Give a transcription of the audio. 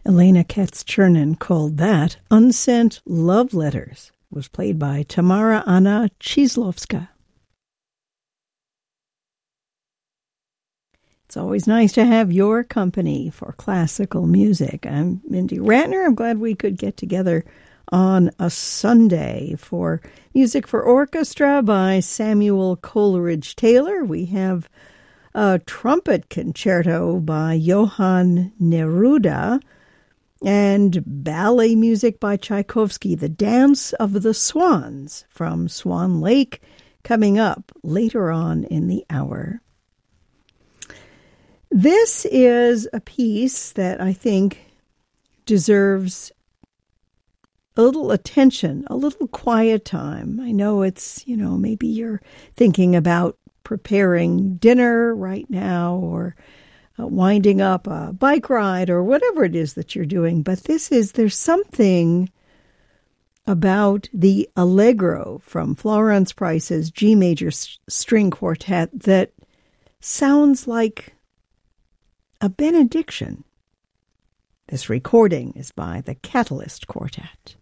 Elena Katz-Chernin called that Unsent Love Letters. It was played by Tamara Anna Chizlovska. It's always nice to have your company for classical music. I'm Mindy Ratner. I'm glad we could get together on a Sunday for Music for Orchestra by Samuel Coleridge Taylor. We have a trumpet concerto by Johann Neruda, and ballet music by Tchaikovsky, The Dance of the Swans from Swan Lake, coming up later on in the hour. This is a piece that I think deserves a little attention, a little quiet time. I know it's, maybe you're thinking about preparing dinner right now, or winding up a bike ride, or whatever it is that you're doing. But there's something about the Allegro from Florence Price's G major string quartet that sounds like a benediction. This recording is by the Catalyst Quartet.